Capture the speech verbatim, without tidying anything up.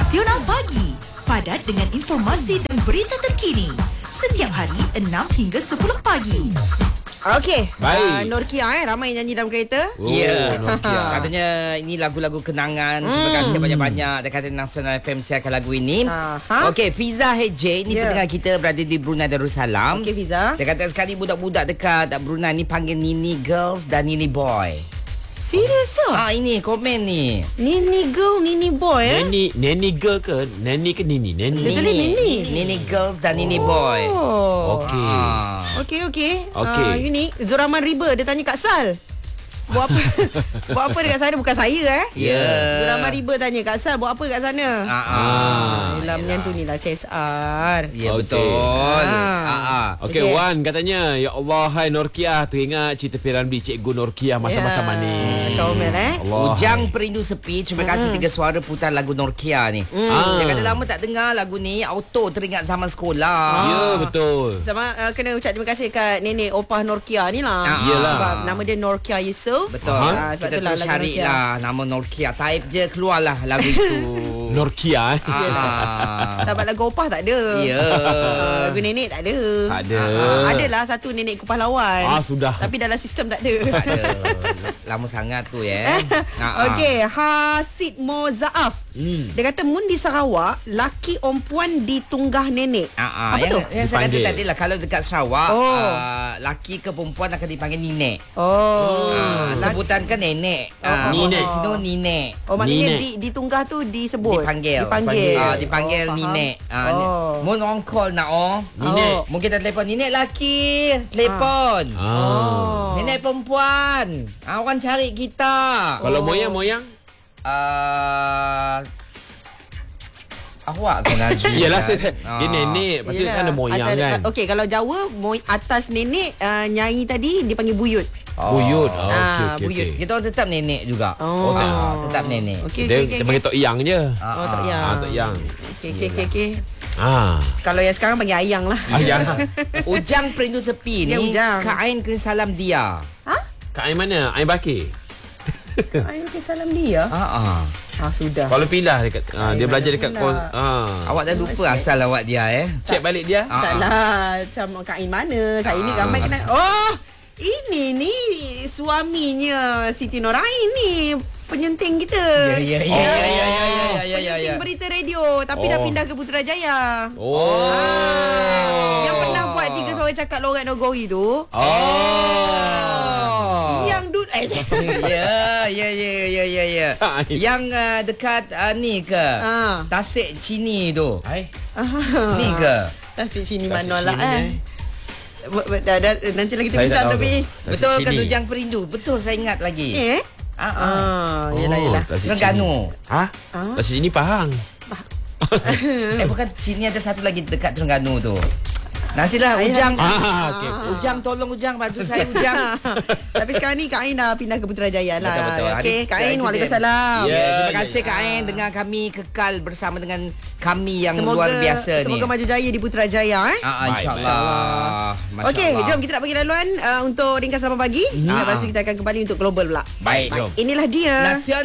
Nasional Pagi, padat dengan informasi dan berita terkini. Setiap hari enam hingga sepuluh pagi. Okey, uh, Baik. Norkia eh ramai nyanyi dalam kereta. Oh, Ya, Nokia. katanya ini lagu-lagu kenangan. Terima kasih banyak-banyak. Dia kata Nasional F M siarkan lagu ini. Aha. Okey, Fiza H J ni Ya. pendengar kita berada di Brunei Darussalam. Okey, Fiza. Dia kata sekali budak-budak dekat Brunei ni panggil Nini Girls dan Nini Boy. Serius ah? Ah, ini komen ni. Nini girl, Nini boy eh? Neni, Neni girl ke? Neni ke Nini? Neni. Dia tulis Nini. Nini Girls dan Nini Boy. Oh. Okey. Ah. Okey, okey. Okey. Uh, ini Zuraman Riba dia tanya Kak Sal. Buat apa? Buat apa dekat sana? Bukan saya eh. Ya. Zuraman Riba tanya Kak Sal buat apa kat sana? Ah, ah. Ah, Yelah menyantu ni lah C S R. Ya, Okey. betul. Ah. Ah, ah. Okey, Okey. Wan katanya, ya Allah, hai Norkia, teringat cerita Piramli Cikgu Norkia masa-masa Ya. manis. Comel eh. Allah. Ujang Perindu Sepi. Terima kasih tiga suara putar lagu Norkia ni. Ah. Dia kata lama tak dengar lagu ni, auto teringat zaman sekolah. Ya, betul. Sama uh, kena ucap terima kasih kat nenek opah Norkia ni lah. Ah, Yelah. Sebab nama dia Norkia Yusof. Betul. Ah, sebab Kita tu lah terus lagu cari Norkia. lah nama Norkia. Type je keluarlah lagu itu. Norkia eh. Ah. Sebab lagu opah tak ada. Ya. Ah, lagu nenek tak ada. Tak ada. Ah, adalah satu nenek kupas lawan. Ah, sudah. Tapi dalam sistem tak ada. Tak ada. Lama sangat tu ya. Ah, ah. Okey, Hasid Mozaaf. Hmm. Dia kata mun di Sarawak, laki perempuan ditunggah nenek. Ah, ah. Apa yang, tu? Yang saya kata Dipanggil. tadi lah, kalau dekat Sarawak, Oh. ah, laki ke perempuan akan dipanggil nenek. Oh. Ah, laki- sebutan kan nenek. Oh, Ah, oh, nenek oh. sini nenek. Oh maknanya Nenek. di, ditunggah tu disebut. Dipanggil. Dipanggil. Ah, dipanggil Oh, faham. nenek. Ah, Oh. Mun on call nak oh. Nenek. Oh. Mungkin kita telefon nenek laki, telefon. Ah. Oh. Nenek perempuan. Ah, orang cari kita. Kalau Oh. moyang-moyang? Ah, awak kan Azri. Yalah, kan? saya, Ah. dia nenek, patut Yelah. kan ada moyang Atas- kan. Okey, kalau Jawa moy, atas nenek uh, nyai tadi dipanggil buyut. Buyut. Oh, Ah, okey, okey, buyut. okey. Kita orang tetap nenek juga. Oh. Ah, tetap nenek. Okey, Dia, okey, dia okey. panggil Tok Yang je. Oh, Tok Yang. Ah, Tok Yang. Okey, okey, okey, okey. Ah. Kalau yang sekarang panggil ayang lah. Ayang. Ujang Perindu Sepi Ya, ni, Ujang. Kak Ain kena salam dia. Ha? Kak Ain mana? Ain Bakir. Ayang ke salam dia? Ah, ah. Ah, sudah. Kuala Pilah dekat. Ah, dia Ain belajar mana dekat pula? kos. Ah. Awak dah lupa asal awak dia eh. Cek balik dia. Ah, Taklah macam Kak Ain mana. Saya ni Ah. ramai kenal. Oh, ini ni suaminya Siti Norain ni, penyunting kita. Ya, ya, ya, ya, ya, ya, ya, ya, ya, Penyunting ya. berita radio tapi dah Oh. pindah ke Putrajaya. Oh. Yang pernah buat tiga suara cakap Lorat Nogori tu. Oh. Yang dud eh. Ya, ya, ya, ya, ya, ya. Yang uh, dekat uh, ni ke? Ah. Tasik Cini tu. Hai. Ni ke? Tasik sini Tasik mana lah sini, eh. eh. Ber- ber- dah- dah- Nanti lagi kita Saya bincang tak tahu tapi tu. Tasik Betul kan Cini. Ujang Perindu? Betul, saya ingat lagi. eh. Ah, ah. Ah, yelah Oh, yelah. Tasik Terengganu. Cini. Ha? Ah. Tasik sini Pahang. Eh bukan, sini ada satu lagi dekat Terengganu tu. Nantilah Ayah. Ujang. Ah, okey. Ujang tolong Ujang bantu saya Ujang. Tapi sekarang ni Kak Ain dah pindah ke Putrajaya lah. Betul, betul. Okey, Hari- Kak Ain, hari waalaikumsalam. Ya, Ya, terima ya, kasih ya. Kak Ain dengan kami kekal bersama dengan kami yang Semoga, luar biasa ni. semoga maju jaya di Putrajaya eh. Ah, ah, Baik, insya-Allah. Masya Okey, Allah. jom kita nak bagi laluan uh, untuk ringkas selamat pagi. Ah. Lepas tu kita akan kembali untuk global pula. Baik, jom. Inilah dia. Nasional